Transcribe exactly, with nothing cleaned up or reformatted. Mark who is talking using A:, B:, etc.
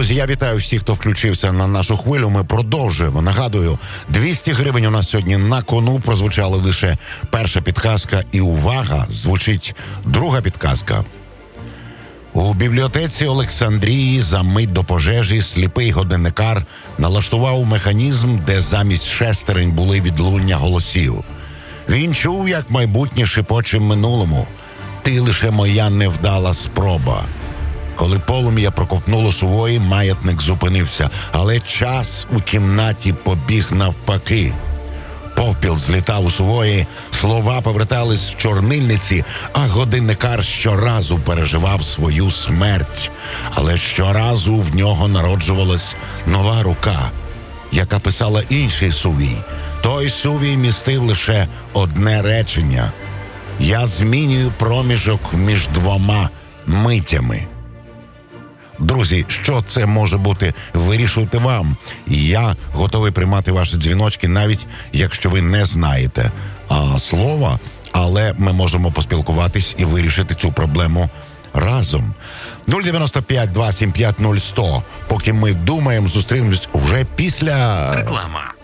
A: Друзі, я вітаю всіх, хто включився на нашу хвилю. Ми продовжуємо. Нагадую, двісті гривень у нас сьогодні на кону. Прозвучала лише перша підказка. І увага, звучить друга підказка. У бібліотеці Олександрії за мить до пожежі сліпий годинникар налаштував механізм, де замість шестерень були відлуння голосів. Він чув, як майбутнє шепоче минулому. Ти лише моя невдала спроба. Коли полум'я проковтнуло сувої, маятник зупинився, але час у кімнаті побіг навпаки. Повпіл злітав у сувої, слова повертались в чорнильниці, а годинникар щоразу переживав свою смерть. Але щоразу в нього народжувалась нова рука, яка писала інший сувій. Той сувій містив лише одне речення. Я змінюю проміжок між двома митями. Друзі, що це може бути, вирішуйте вам. Я готовий приймати ваші дзвіночки, навіть якщо ви не знаєте а, слова, але ми можемо поспілкуватись і вирішити цю проблему разом. нуль дев'яносто п'ять два сім п'ять нуль сто. Поки ми думаємо, зустрінемось вже після...
B: Реклама.